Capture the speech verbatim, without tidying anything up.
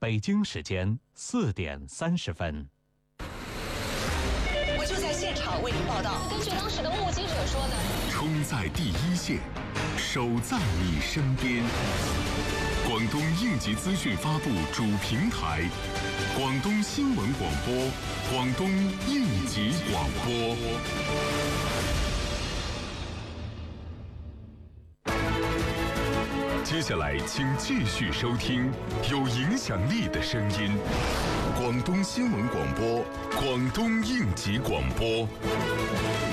北京时间四点三十分。 我就在现场为您报道。 根据当时的目击者说呢， 冲在第一线，守在你身边。广东应急资讯发布主平台，广东新闻广播，广东应急广播。接下来，请继续收听有影响力的声音——广东新闻广播，广东应急广播。